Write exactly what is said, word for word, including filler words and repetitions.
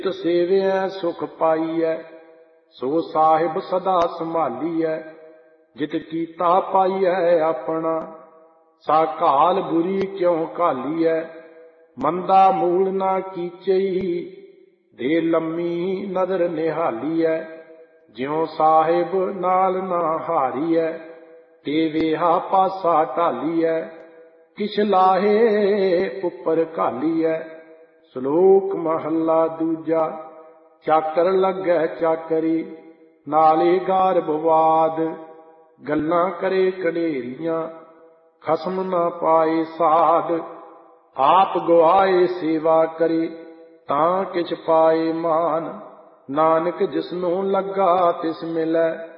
ਸੇਵਿਐ ਸੁਖ ਪਾਈਐ, ਸੋ ਸਾਹਿਬ ਸਦਾ ਸੰਭਾਲੀਐ। ਜਿਤ ਕੀਤਾ ਪਾਈਐ ਆਪਣਾ, ਸਾ ਘਾਲ ਬੁਰੀ ਕਿਉ ਘਾਲੀਐ। ਮੰਦਾ ਮੂਲ ਨਾ ਕੀਚਈ, ਦੇ ਲੰਮੀ ਨਦਰ ਨਿਹਾਲੀਐ। ਜਿਉ ਸਾਹਿਬ ਨਾਲ ਨਾ ਹਾਰੀਐ, ਤੇ ਵੇਹਾ ਪਾਸਾ ਢਾਲੀਐ। ਕਿਛ ਲਾਹੇ ਉੱਪਰ ਘਾਲੀਐ। ਸ਼ਲੋਕ ਮਹੱਲਾ ਦੂਜਾ। ਚਾਕਰ ਲੱਗੈ ਚਾਕਰੀ, ਨਾਲੇ ਗਾਰ ਬਵਾਦ। ਗੱਲਾਂ ਕਰੇ ਕਨੇਰੀਆਂ, ਖਸਮ ਨਾ ਪਾਏ ਸਾਧ। ਆਪ ਗੁਆਏ ਸੇਵਾ ਕਰੇ, ਤਾਂ ਕਿਛ ਪਾਏ ਮਾਨ। ਨਾਨਕ ਜਿਸਨੂੰ ਲੱਗਾ ਤਿਸ ਮਿਲੈ,